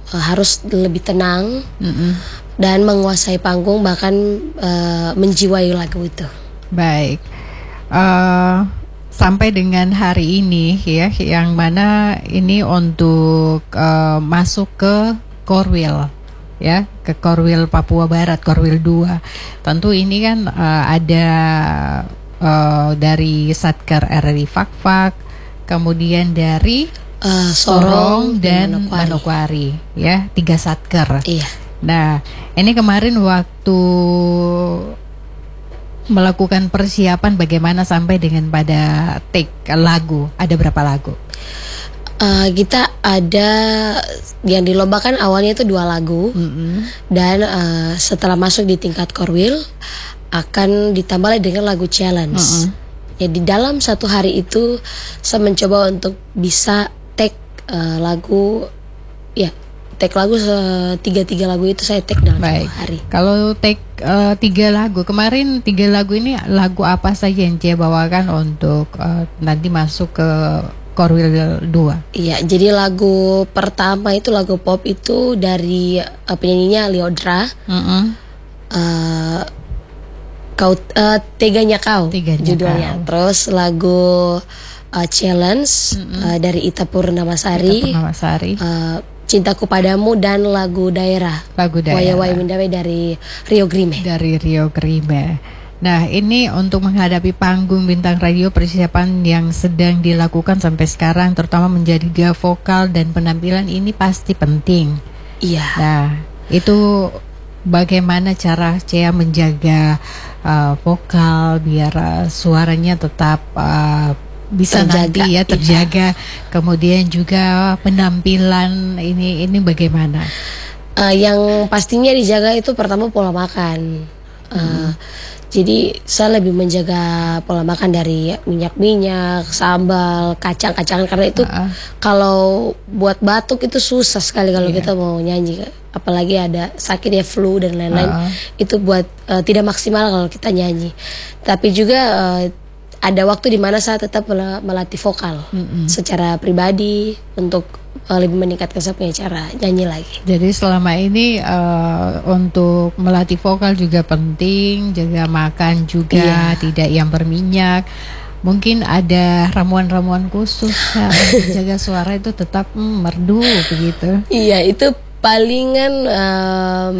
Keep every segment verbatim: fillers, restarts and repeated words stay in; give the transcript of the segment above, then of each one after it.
uh, harus lebih tenang mm-mm. dan menguasai panggung, bahkan uh, menjiwai lagu itu. Baik. Uh, sampai dengan hari ini ya, yang mana ini untuk uh, masuk ke Korwil ya, ke Korwil Papua Barat, Korwil dua. Tentu ini kan uh, ada uh, dari Satker R R I Fakfak, kemudian dari uh, Sorong, Sorong dan Manokwari. Manokwari ya, tiga Satker. Iya. Nah, ini kemarin waktu melakukan persiapan bagaimana sampai dengan pada take lagu, ada berapa lagu? Uh, kita ada yang dilombakan awalnya itu dua lagu, mm-hmm. dan uh, setelah masuk di tingkat Korwil akan ditambah lagi dengan lagu challenge. Mm-hmm. Jadi dalam satu hari itu saya mencoba untuk bisa take uh, lagu, ya take lagu tiga tiga lagu itu saya take dalam Baik. satu hari. Kalau take uh, tiga lagu kemarin, tiga lagu ini lagu apa saja yang Cia bawakan untuk uh, nanti masuk ke Korwil dua? Iya, jadi lagu pertama itu lagu pop itu dari uh, penyanyinya Lyodra. Mm-hmm. uh, kau uh, teganya kau Teganya judulnya. Kau. Terus lagu uh, challenge, mm-hmm. uh, dari Ita Purnamasari. Ita Purnamasari. Uh, Cintaku Padamu, dan lagu daerah. Lagu daerah. Waya Waya Mindawe dari Rio Grime. Dari Rio Grime. Nah, ini untuk menghadapi panggung Bintang Radio, persiapan yang sedang dilakukan sampai sekarang, terutama menjadi dia vokal dan penampilan ini pasti penting. Iya. Nah, itu bagaimana cara Cia menjaga uh, vokal biar uh, suaranya tetap uh, bisa terjaga, nanti ya terjaga. Iya. Kemudian juga penampilan ini ini bagaimana? Uh, yang pastinya dijaga itu pertama pola makan. Uh, hmm. Jadi saya lebih menjaga pola makan dari minyak-minyak, sambal, kacang-kacangan, karena itu uh-uh. kalau buat batuk itu susah sekali kalau yeah. kita mau nyanyi, apalagi ada sakit ya, flu dan lain-lain. Uh-uh. Itu buat uh, tidak maksimal kalau kita nyanyi. Tapi juga uh, ada waktu di mana saya tetap melatih vokal mm-hmm. secara pribadi untuk uh, lebih meningkatkan saya punya cara nyanyi lagi. Jadi selama ini uh, untuk melatih vokal juga penting, jaga makan juga, yeah. tidak yang berminyak. Mungkin ada ramuan-ramuan khusus ya, untuk jaga suara itu tetap mm, merdu begitu. Iya, itu palingan um,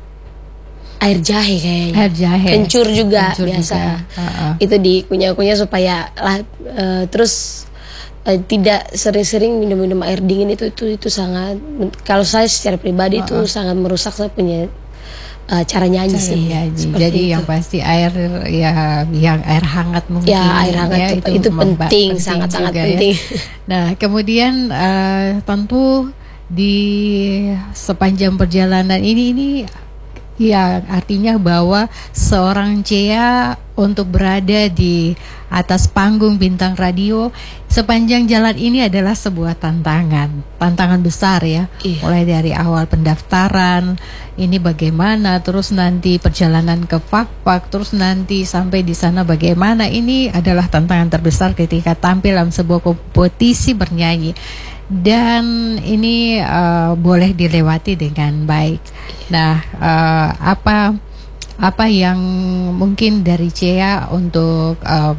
air jahe kayaknya. Air jahe. Kencur juga Kencur biasa. Juga. Uh-uh. Itu dikunyah-kunyah supaya lah, uh, terus uh, tidak sering-sering minum-minum air dingin, itu itu itu sangat, kalau saya secara pribadi uh-uh. itu sangat merusak saya punya uh, cara nyanyi cara sih. Nyanyi. Jadi itu. Yang pasti air ya yang air hangat mungkin. Ya, air hangat ya, itu, itu penting, sangat-sangat penting. Ya. Nah, kemudian uh, tentu di sepanjang perjalanan ini ini ya, artinya bahwa seorang Cia untuk berada di atas panggung Bintang Radio sepanjang jalan ini adalah sebuah tantangan, tantangan besar ya. Iya. Mulai dari awal pendaftaran, ini bagaimana, terus nanti perjalanan ke Fakfak, terus nanti sampai di sana bagaimana. Ini adalah tantangan terbesar ketika tampil dalam sebuah kompetisi bernyanyi. Dan ini uh, boleh dilewati dengan baik. Nah, uh, apa apa yang mungkin dari Cia untuk uh,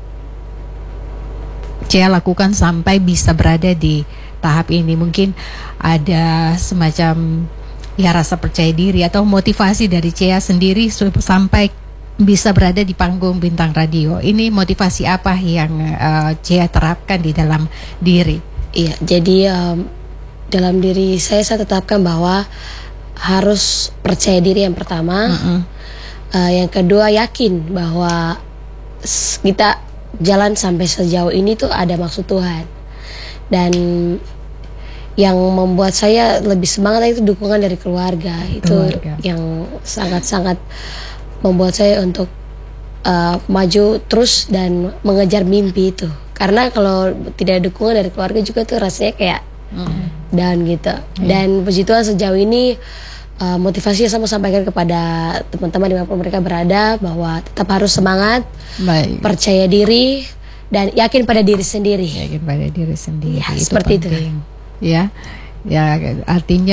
Cia lakukan sampai bisa berada di tahap ini? Mungkin ada semacam ya rasa percaya diri atau motivasi dari Cia sendiri sampai bisa berada di panggung Bintang Radio. Ini motivasi apa yang uh, Cia terapkan di dalam diri? Iya, jadi um, dalam diri saya saya tetapkan bahwa harus percaya diri yang pertama, mm-hmm. uh, yang kedua yakin bahwa kita jalan sampai sejauh ini tuh ada maksud Tuhan, dan yang membuat saya lebih semangat itu dukungan dari keluarga. Itu keluarga. Yang sangat-sangat membuat saya untuk uh, maju terus dan mengejar mimpi itu. Karena kalau tidak ada dukungan dari keluarga juga tuh rasanya kayak mm. dan gitu. Mm. Dan puji Tuhan sejauh ini uh, motivasi yang saya mau sampaikan kepada teman-teman dimanapun mereka berada, bahwa tetap harus semangat, baik, percaya diri, dan yakin pada diri sendiri. Yakin pada diri sendiri. Ya, itu seperti penting. itu. Ya, ya artinya